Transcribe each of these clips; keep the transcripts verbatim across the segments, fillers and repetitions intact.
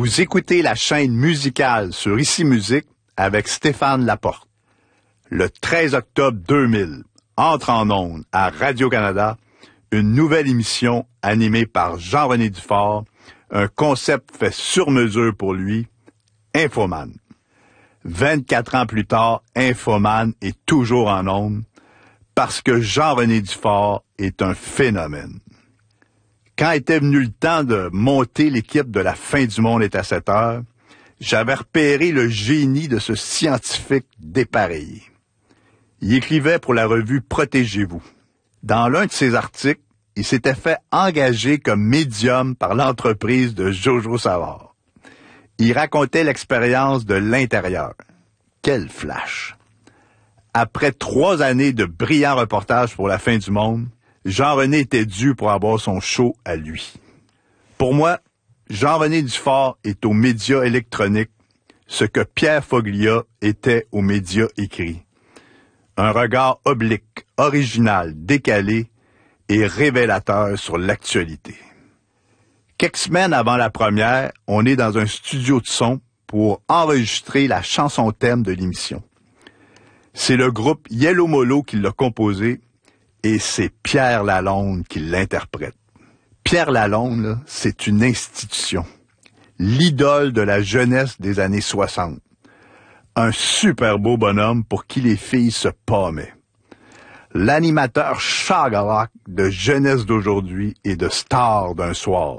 Vous écoutez la chaîne musicale sur Ici Musique avec Stéphane Laporte. Le treize octobre deux mille, entre en ondes à Radio-Canada une nouvelle émission animée par Jean-René Dufort, un concept fait sur mesure pour lui, Infoman. vingt-quatre ans plus tard, Infoman est toujours en ondes parce que Jean-René Dufort est un phénomène. Quand était venu le temps de monter l'équipe de La Fin du Monde est à sept heures, j'avais repéré le génie de ce scientifique dépareillé. Il écrivait pour la revue Protégez-vous. Dans l'un de ses articles, il s'était fait engager comme médium par l'entreprise de Jojo Savard. Il racontait l'expérience de l'intérieur. Quel flash! Après trois années de brillants reportages pour La Fin du Monde, Jean-René était dû pour avoir son show à lui. Pour moi, Jean-René Dufort est aux médias électroniques ce que Pierre Foglia était aux médias écrits. Un regard oblique, original, décalé et révélateur sur l'actualité. Quelques semaines avant la première, on est dans un studio de son pour enregistrer la chanson thème de l'émission. C'est le groupe Yellow Molo qui l'a composé et c'est Pierre Lalonde qui l'interprète. Pierre Lalonde, là, c'est une institution. L'idole de la jeunesse des années soixante. Un super beau bonhomme pour qui les filles se pâmaient. L'animateur chagalac de jeunesse d'aujourd'hui et de star d'un soir.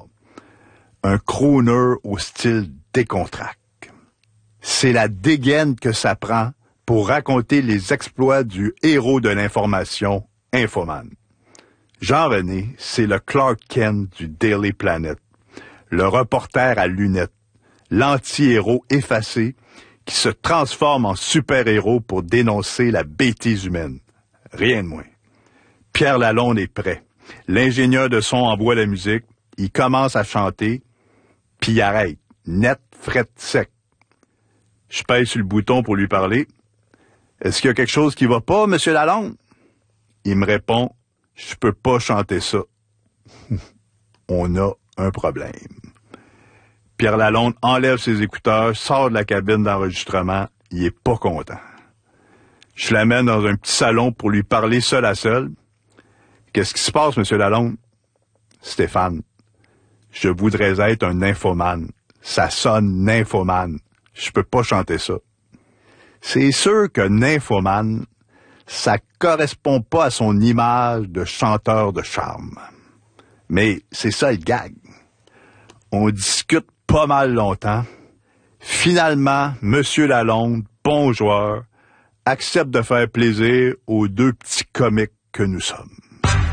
Un crooner au style décontracté. C'est la dégaine que ça prend pour raconter les exploits du héros de l'information, Infoman. Jean-René, c'est le Clark Kent du Daily Planet, le reporter à lunettes, l'anti-héros effacé qui se transforme en super-héros pour dénoncer la bêtise humaine. Rien de moins. Pierre Lalonde est prêt. L'ingénieur de son envoie la musique, il commence à chanter, puis il arrête, net, fret, sec. Je pèse sur le bouton pour lui parler. « Est-ce qu'il y a quelque chose qui va pas, Monsieur Lalonde? » Il me répond, « Je peux pas chanter ça. » On a un problème. Pierre Lalonde enlève ses écouteurs, sort de la cabine d'enregistrement. Il est pas content. Je l'amène dans un petit salon pour lui parler seul à seul. « Qu'est-ce qui se passe, Monsieur Lalonde? »« Stéphane, je voudrais être un nymphomane. Ça sonne nymphomane. Je peux pas chanter ça. » C'est sûr que nymphomane, ça correspond pas à son image de chanteur de charme. Mais c'est ça le gag. On discute pas mal longtemps. Finalement, Monsieur Lalonde, bon joueur, accepte de faire plaisir aux deux petits comiques que nous sommes.